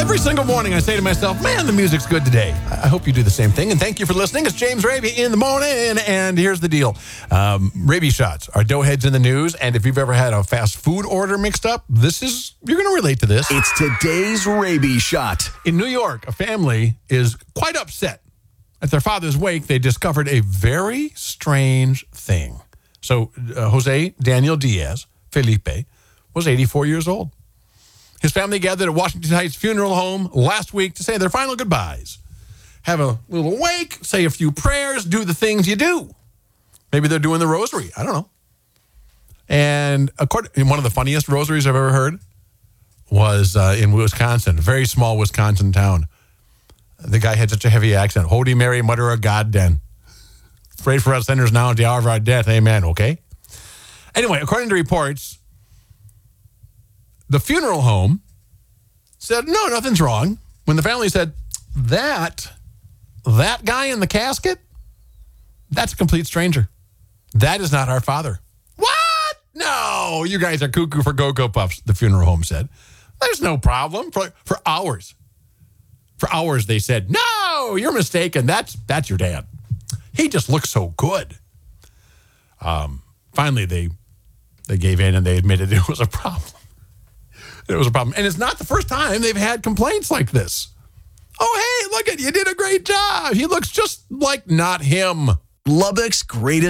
Every single morning I say to myself, man, the music's good today. I hope you do the same thing. And thank you for listening. It's James Raby in the morning. And here's the deal. Raby shots are doughheads in the news. And if you've ever had a fast food order mixed up, you're going to relate to this. It's today's Raby shot. In New York, a family is quite upset. At their father's wake, they discovered a very strange thing. So Jose Daniel Diaz, Felipe, was 84 years old. His family gathered at Washington Heights Funeral Home last week to say their final goodbyes. Have a little wake, say a few prayers, do the things you do. Maybe they're doing the rosary. I don't know. And one of the funniest rosaries I've ever heard was in Wisconsin, a very small Wisconsin town. The guy had such a heavy accent. Holy Mary, Mother of God, then. Pray for us sinners now at the hour of our death. Amen. Okay? Anyway, according to reports, the funeral home said, no, nothing's wrong. When the family said, that guy in the casket, that's a complete stranger. That is not our father. What? No, you guys are cuckoo for Cocoa Puffs, the funeral home said. There's no problem. For hours. For hours they said, no, you're mistaken. That's your dad. He just looks so good. Finally, they gave in and they admitted it was a problem. It was a problem. And it's not the first time they've had complaints like this. Oh, hey, look you did a great job. He looks just like not him. Lubbock's greatest